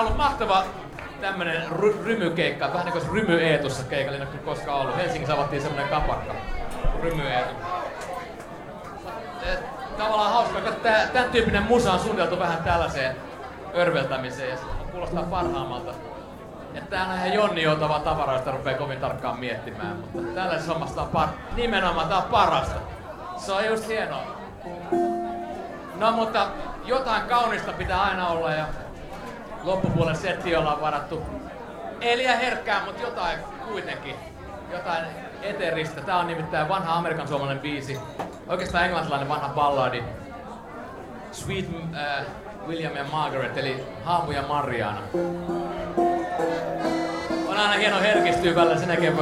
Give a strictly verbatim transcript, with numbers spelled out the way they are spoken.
ollut mahtava tämmönen ry- rymykeikka, vähän niin kuin Rymy Eetussa keikalla, ei ole koskaan ollut. Helsingissä avattiin semmonen kapakka, Rymy Eetu. Tavallaan hauskaa, että tää, tän tyyppinen musa on suunniteltu vähän tällaiseen örveltämiseen ja se kuulostaa parhaammalta. Että tää on ihan jonnijoutavaa tavaraa, josta rupee kovin tarkkaan miettimään, mutta tällaisessa hommassa on par- nimenomaan tää on parasta. Se on just hienoa. No mutta jotain kaunista pitää aina olla ja loppupuolen setti ollaan varattu. Ei liian herkkää, mutta jotain kuitenkin. Jotain eteristä. Tää on nimittäin vanha amerikan suomalainen biisi. Oikeastaan englantilainen vanha balladi. Sweet äh, William ja Margaret, eli Haamu ja Mariana. On aina hieno herkistyä välillä, sen näkee